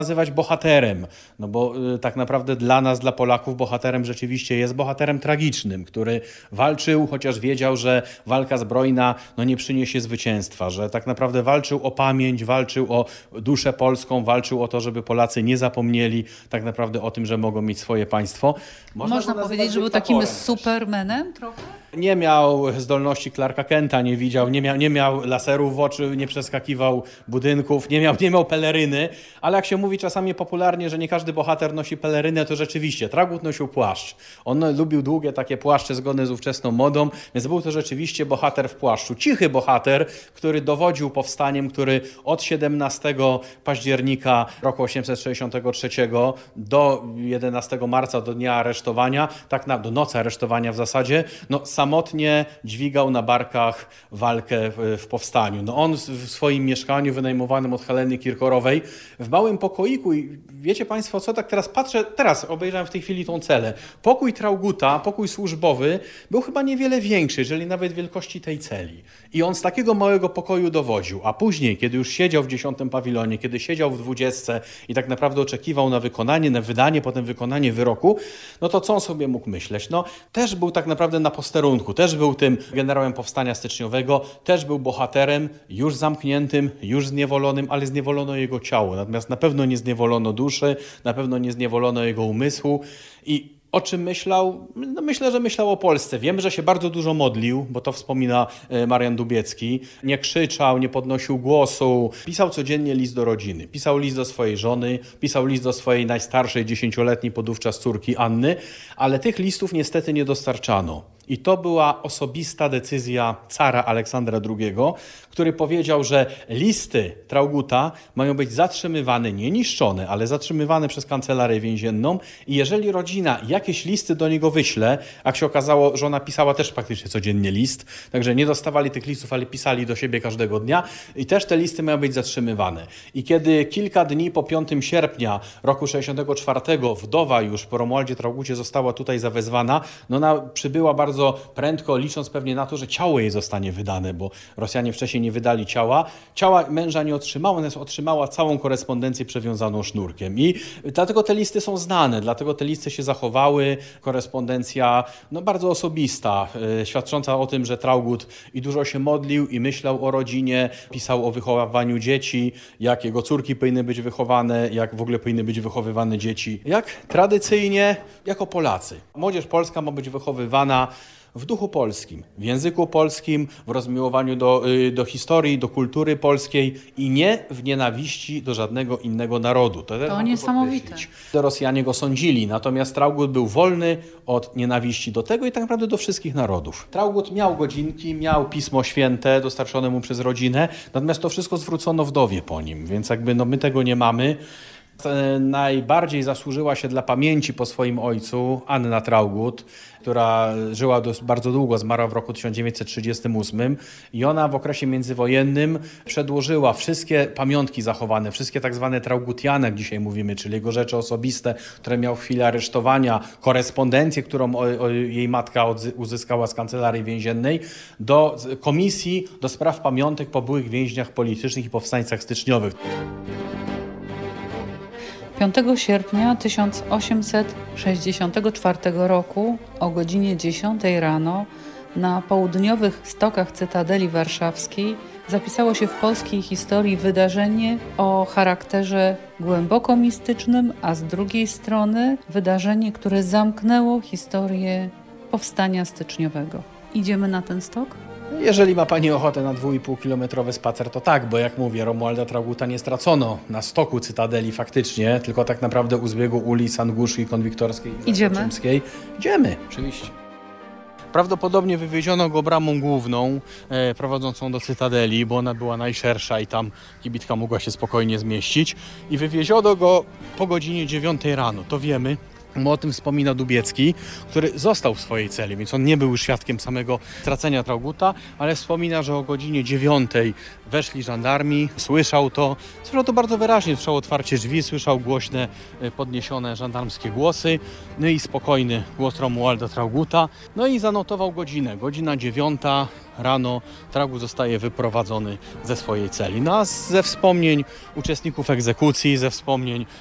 nazywać bohaterem, no bo tak naprawdę dla nas, dla Polaków bohaterem rzeczywiście jest bohaterem tragicznym, który walczył, chociaż wiedział, że walka zbrojna nie przyniesie zwycięstwa, że tak naprawdę walczył o pamięć, walczył o duszę polską, walczył o to, żeby Polacy nie zapomnieli tak naprawdę o tym, że mogą mieć swoje państwo. Można powiedzieć, że był takim supermanem trochę? Nie miał zdolności Clarka Kenta, nie widział, nie miał laserów w oczy, nie przeskakiwał budynków, nie miał peleryny, ale jak się mówi czasami popularnie, że nie każdy bohater nosi pelerynę, to rzeczywiście Traugott nosił płaszcz. On lubił długie takie płaszcze zgodne z ówczesną modą, więc był to rzeczywiście bohater w płaszczu. Cichy bohater, który dowodził powstaniem, który od 17 października roku 863 do 11 marca, do dnia aresztowania, do nocy aresztowania w zasadzie, samotnie dźwigał na barkach walkę w powstaniu. On w swoim mieszkaniu wynajmowanym od Heleny Kirkorowej w małym pokoiku i wiecie Państwo co, tak teraz patrzę, obejrzałem w tej chwili tą celę. Pokój Traugutta, pokój służbowy był chyba niewiele większy, jeżeli nawet wielkości tej celi. I on z takiego małego pokoju dowodził, a później, kiedy już siedział w 10 pawilonie, kiedy siedział w 20 i tak naprawdę oczekiwał na wykonanie, na wydanie, potem wykonanie wyroku, to co on sobie mógł myśleć? Też był tak naprawdę na posterunku, też był tym generałem powstania styczniowego, też był bohaterem, już zamkniętym, już zniewolonym, ale zniewolono jego ciało. Natomiast na pewno nie zniewolono duszy, na pewno nie zniewolono jego umysłu. I o czym myślał? Myślę, że myślał o Polsce. Wiemy, że się bardzo dużo modlił, bo to wspomina Marian Dubiecki. Nie krzyczał, nie podnosił głosu. Pisał codziennie list do rodziny. Pisał list do swojej żony, pisał list do swojej najstarszej, 10-letniej podówczas córki Anny, ale tych listów niestety nie dostarczano. I to była osobista decyzja cara Aleksandra II, który powiedział, że listy Traugutta mają być zatrzymywane, nie niszczone, ale zatrzymywane przez kancelarię więzienną i jeżeli rodzina jakieś listy do niego wyśle, jak się okazało, żona pisała też praktycznie codziennie list, także nie dostawali tych listów, ale pisali do siebie każdego dnia i też te listy mają być zatrzymywane. I kiedy kilka dni po 5 sierpnia roku 64 wdowa już po Romualdzie Traugutcie została tutaj zawezwana, ona przybyła bardzo prędko, licząc pewnie na to, że ciało jej zostanie wydane, bo Rosjanie wcześniej nie wydali ciała. Ciała męża nie otrzymała, natomiast otrzymała całą korespondencję przewiązaną sznurkiem. I dlatego te listy są znane, dlatego te listy się zachowały. Korespondencja bardzo osobista, świadcząca o tym, że Traugott i dużo się modlił i myślał o rodzinie, pisał o wychowywaniu dzieci, jak jego córki powinny być wychowane, jak w ogóle powinny być wychowywane dzieci. Jak tradycyjnie, jako Polacy. Młodzież polska ma być wychowywana w duchu polskim, w języku polskim, w rozmiłowaniu do historii, do kultury polskiej i nie w nienawiści do żadnego innego narodu. To niesamowite. Rosjanie go sądzili, natomiast Traugott był wolny od nienawiści do tego i tak naprawdę do wszystkich narodów. Traugott miał godzinki, miał Pismo Święte dostarczone mu przez rodzinę, natomiast to wszystko zwrócono wdowie po nim, więc my tego nie mamy. Najbardziej zasłużyła się dla pamięci po swoim ojcu Anna Traugott, która żyła bardzo długo, zmarła w roku 1938 i ona w okresie międzywojennym przedłożyła wszystkie pamiątki zachowane, wszystkie tak zwane trauguttiane, jak dzisiaj mówimy, czyli jego rzeczy osobiste, które miał w chwili aresztowania, korespondencję, którą jej matka uzyskała z kancelarii więziennej, do komisji do spraw pamiątek po byłych więźniach politycznych i powstańcach styczniowych. 5 sierpnia 1864 roku o godzinie 10 rano na południowych stokach Cytadeli Warszawskiej zapisało się w polskiej historii wydarzenie o charakterze głęboko mistycznym, a z drugiej strony wydarzenie, które zamknęło historię powstania styczniowego. Idziemy na ten stok? Jeżeli ma Pani ochotę na 2,5-kilometrowy spacer, to tak, bo jak mówię, Romualda Traugutta nie stracono na stoku Cytadeli faktycznie, tylko tak naprawdę u zbiegu ulic Anguszy i Konwiktorskiej i Zakoczymskiej. Idziemy, oczywiście. Prawdopodobnie wywieziono go bramą główną prowadzącą do Cytadeli, bo ona była najszersza i tam kibitka mogła się spokojnie zmieścić. I wywieziono go po godzinie 9 rano, to wiemy. O tym wspomina Dubiecki, który został w swojej celi, więc on nie był już świadkiem samego tracenia Trauguta, ale wspomina, że o godzinie 9 weszli żandarmi, słyszał to bardzo wyraźnie, słyszał otwarcie drzwi, słyszał głośne, podniesione żandarmskie głosy, no i spokojny głos Romualda Trauguta, no i zanotował godzinę, godzina 9 rano, Traugut zostaje wyprowadzony ze swojej celi. No a ze wspomnień uczestników egzekucji, ze wspomnień